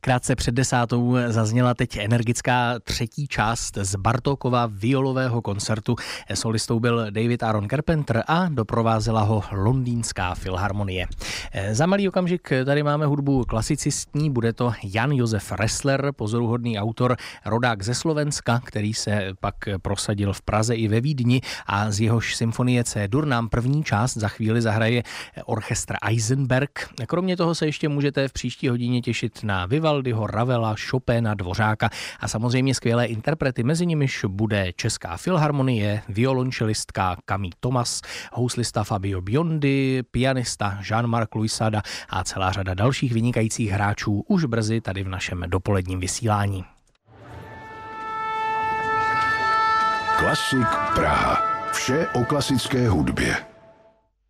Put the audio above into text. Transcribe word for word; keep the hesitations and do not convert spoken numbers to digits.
Krátce před desátou zazněla teď energická třetí část z Bartókova violového koncertu. Solistou byl David Aaron Carpenter a doprovázela ho Londýnská filharmonie. Za malý okamžik tady máme hudbu klasicistní, bude to Jan Josef Ressler, pozoruhodný autor, rodák ze Slovenska, který se pak prosadil v Praze i ve Vídni a z jehož symfonie C-dur nám první část za chvíli zahraje orchestr Eisenberg. Kromě toho se ještě můžete v příští hodině těšit na Vivaldiho, Ravela, Chopina, Dvořáka a samozřejmě skvělé interprety. Mezi nimiž bude Česká filharmonie, violončelistka Camille Thomas, houslista Fabio Biondi, pianista Jean-Marc Louisada a celá řada dalších vynikajících hráčů už brzy tady v našem dopoledním vysílání. Klasik Praha. Vše o klasické hudbě.